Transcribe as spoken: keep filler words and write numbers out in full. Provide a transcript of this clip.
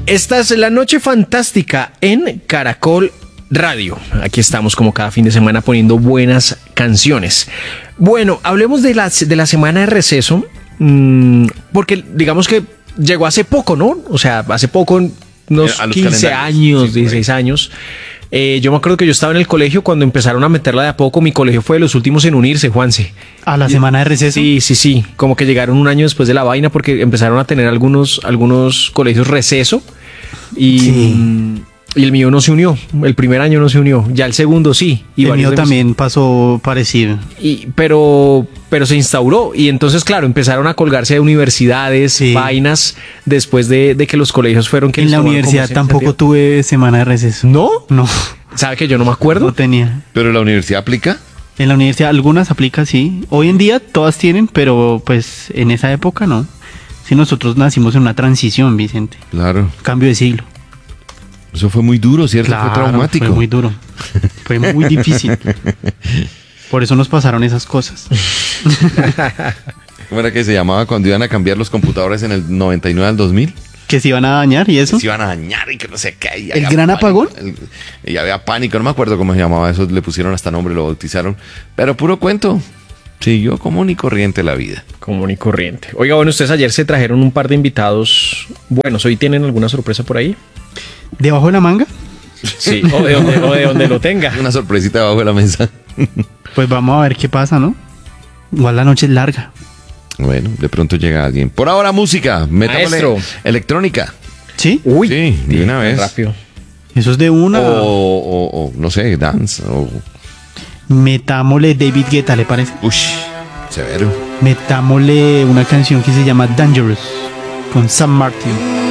Esta es La Noche Fantástica en Caracol Radio. Aquí estamos como cada fin de semana poniendo buenas canciones. Bueno, hablemos de la, de la semana de receso, mmm, porque digamos que llegó hace poco, ¿no? O sea, hace poco, unos quince años, sí, dieciséis años. Eh, yo me acuerdo que yo estaba en el colegio cuando empezaron a meterla de a poco. Mi colegio fue de los últimos en unirse, Juanse. ¿A la semana de receso? Sí, sí, sí. Como que llegaron un año después de la vaina porque empezaron a tener algunos, algunos colegios receso. Y, sí. y el mío no se unió. El primer año no se unió. Ya el segundo sí. Y el mío también pasó parecido. Y, pero, pero se instauró. Y entonces, claro, empezaron a colgarse de universidades, sí. vainas, después de, de que los colegios fueron... que en la universidad tampoco tuve semana de receso. ¿No? No. ¿Sabe que yo no me acuerdo? No tenía. ¿Pero la universidad aplica? En la universidad algunas aplican, sí. Hoy en día todas tienen, pero pues en esa época no. Sí, nosotros nacimos en una transición, Vicente. Claro. Cambio de siglo. Eso fue muy duro, ¿cierto? Claro, fue traumático. Fue muy duro. Fue muy difícil. Por eso nos pasaron esas cosas. ¿Cómo era que se llamaba cuando iban a cambiar los computadores en el noventa y nueve al dos mil? Que se iban a dañar y eso. Que se iban a dañar y que no sé qué. ¿El gran pánico, apagón? El, y había pánico, no me acuerdo cómo se llamaba eso. Le pusieron hasta nombre, lo bautizaron. Pero puro cuento. Siguió común y corriente la vida. Común y corriente. Oiga, bueno, ustedes ayer se trajeron un par de invitados. Bueno, ¿hoy tienen alguna sorpresa por ahí? ¿Debajo de la manga? Sí, o de donde, o de donde lo tenga. Una sorpresita debajo de la mesa. Pues vamos a ver qué pasa, ¿no? Igual la noche es larga. Bueno, de pronto llega alguien. Por ahora, música. Metámosle electrónica. ¿Sí? Uy. Sí, de una vez. Rápido. Eso es de una. O, o, o no sé, dance. O... Metámosle David Guetta, ¿le parece? Uy, severo. Metámosle una canción que se llama Dangerous con Sam Martin.